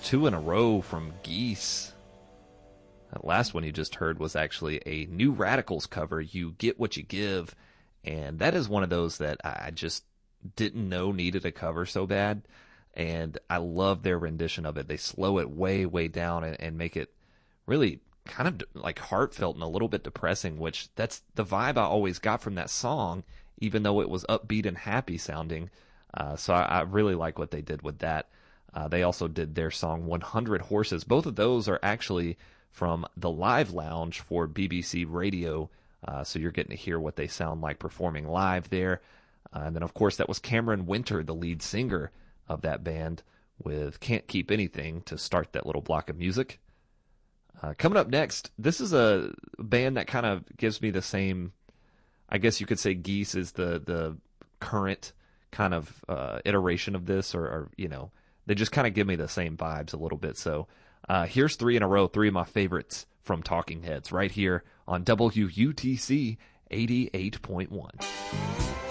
two in a row from Geese. That last one you just heard was actually a New Radicals cover, You Get What You Give. And that is one of those that I just didn't know needed a cover so bad. And I love their rendition of it. They slow it way, way down and make it really kind of like heartfelt and a little bit depressing, which that's the vibe I always got from that song, even though it was upbeat and happy sounding. So I really like what they did with that. They also did their song 100 Horses. Both of those are actually from the Live Lounge for BBC Radio. So you're getting to hear what they sound like performing live there. And then, of course, that was Cameron Winter, the lead singer of that band, with Can't Keep Anything to start that little block of music. Coming up next, this is a band that kind of gives me the same, I guess you could say Geese is the current kind of iteration of this, or you know, they just kind of give me the same vibes a little bit. So here's three in a row, three of my favorites from Talking Heads right here on WUTC 88.1.